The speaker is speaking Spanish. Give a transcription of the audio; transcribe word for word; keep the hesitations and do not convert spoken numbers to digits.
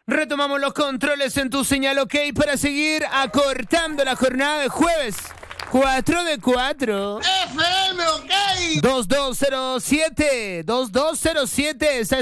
Retomamos los controles en tu señal OK para seguir acortando la jornada de jueves. cuatro de cuatro. F M OK. dos dos cero siete. dos dos cero siete.